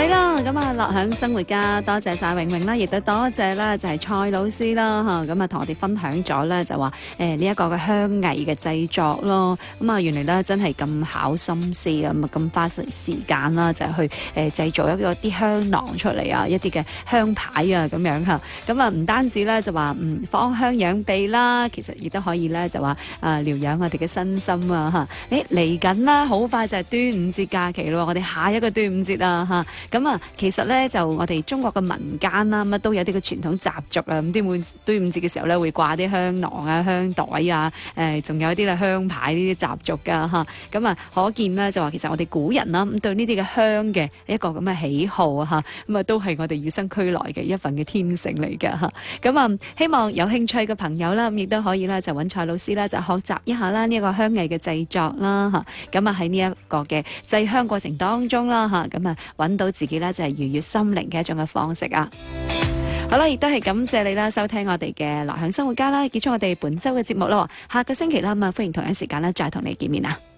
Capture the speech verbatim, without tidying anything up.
係啦，咁啊，樂享生活家，多謝晒永永啦，亦都多謝啦，就係蔡老師啦嚇，咁啊同我哋分享咗咧，就話誒呢一個嘅香藝嘅製作咯，咁啊原來咧真係咁考心思啊，咁啊咁花時時間啦，就係去誒製造一個啲香囊出嚟啊，一啲嘅香牌啊咁樣嚇，咁啊唔單止咧就話嗯芳香養鼻啦，其實亦都可以咧就話啊療養我哋嘅身心啊嚇，誒嚟緊啦，好快就係端午節假期咯，我哋下一個端午節啊嚇。咁啊，其實咧就我哋中國嘅民間啦，乜都有啲嘅傳統習俗啊，咁啲每端午節嘅時候咧會掛啲香囊啊、香袋啊，誒，仲有一啲嘅香牌呢啲習俗噶嚇。咁啊，可見咧就話其實我哋古人啦，咁對呢啲嘅香嘅一個咁嘅喜好啊嚇，咁啊都係我哋與生俱來嘅一份嘅天性嚟嘅嚇。咁啊，希望有興趣嘅朋友啦，咁亦都可以咧就揾蔡老師啦，就學習一下啦呢一個香藝嘅製作啦嚇。咁啊喺呢一個嘅製香過程當中啦嚇，咁啊揾到自己咧就係愉悅心靈嘅一種嘅方式啊！好啦，亦都係感謝你啦，收聽我哋嘅樂享生活家啦，結束我哋本周嘅節目咯。下個星期啦，咁啊歡迎同一時間咧再同你見面啊！